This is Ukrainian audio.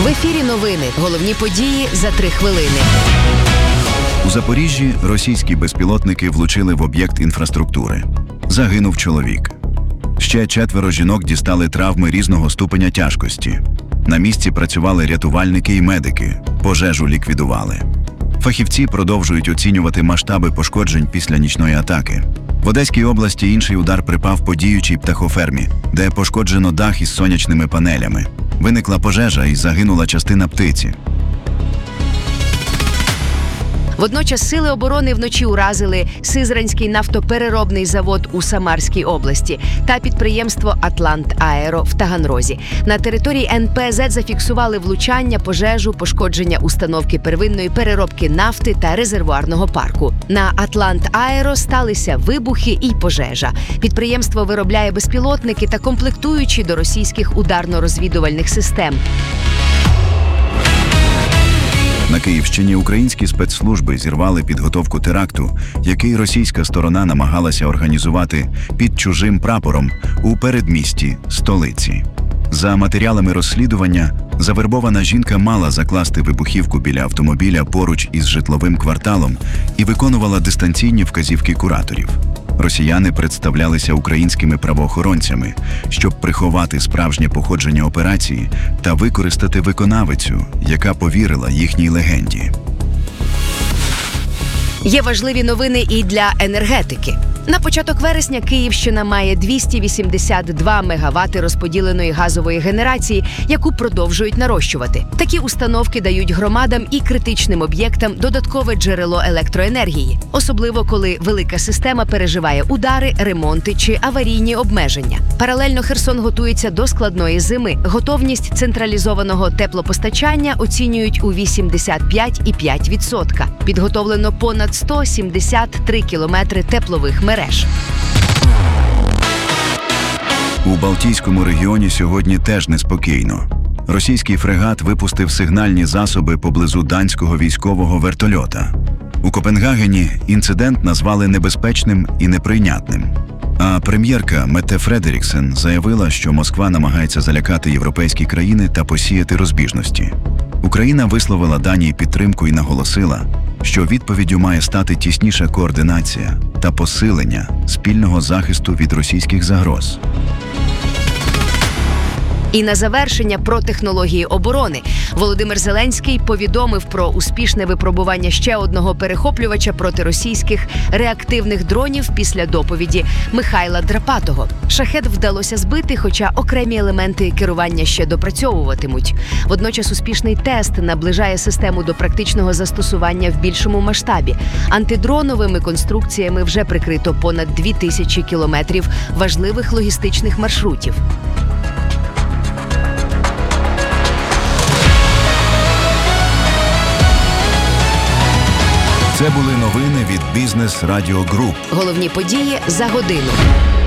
В ефірі новини. Головні події за 3 хвилини. У Запоріжжі російські безпілотники влучили в об'єкт інфраструктури. Загинув чоловік. Ще 4 жінок дістали травми різного ступеня тяжкості. На місці працювали рятувальники і медики. Пожежу ліквідували. Фахівці продовжують оцінювати масштаби пошкоджень після нічної атаки. В Одеській області інший удар припав по діючій птахофермі, де пошкоджено дах із сонячними панелями. Виникла пожежа і загинула частина птиці. Водночас сили оборони вночі уразили Сизранський нафтопереробний завод у Самарській області та підприємство «Атлант-Аеро» в Таганрозі. На території НПЗ зафіксували влучання, пожежу, пошкодження установки первинної переробки нафти та резервуарного парку. На «Атлант-Аеро» сталися вибухи і пожежа. Підприємство виробляє безпілотники та комплектуючі до російських ударно-розвідувальних систем. На Київщині українські спецслужби зірвали підготовку теракту, який російська сторона намагалася організувати під чужим прапором у передмісті столиці. За матеріалами розслідування, завербована жінка мала закласти вибухівку біля автомобіля поруч із житловим кварталом і виконувала дистанційні вказівки кураторів. Росіяни представлялися українськими правоохоронцями, щоб приховати справжнє походження операції та використати виконавицю, яка повірила їхній легенді. Є важливі новини і для енергетики. На початок вересня Київщина має 282 мегавати розподіленої газової генерації, яку продовжують нарощувати. Такі установки дають громадам і критичним об'єктам додаткове джерело електроенергії, особливо коли велика система переживає удари, ремонти чи аварійні обмеження. Паралельно Херсон готується до складної зими. Готовність централізованого теплопостачання оцінюють у 85,5%. Підготовлено понад 173 кілометри теплових мереж. У Балтійському регіоні сьогодні теж неспокійно. Російський фрегат випустив сигнальні засоби поблизу данського військового вертольота. У Копенгагені інцидент назвали небезпечним і неприйнятним. А прем'єрка Метте Фредеріксен заявила, що Москва намагається залякати європейські країни та посіяти розбіжності. Україна висловила Данії підтримку і наголосила, що відповіддю має стати тісніша координація та посилення спільного захисту від російських загроз. І на завершення про технології оборони. Володимир Зеленський повідомив про успішне випробування ще одного перехоплювача проти російських реактивних дронів після доповіді Михайла Драпатого. Шахед вдалося збити, хоча окремі елементи керування ще допрацьовуватимуть. Водночас успішний тест наближає систему до практичного застосування в більшому масштабі. Антидроновими конструкціями вже прикрито понад 2000 кілометрів важливих логістичних маршрутів. Це були новини від Бізнес Радіо Груп. Головні події за годину.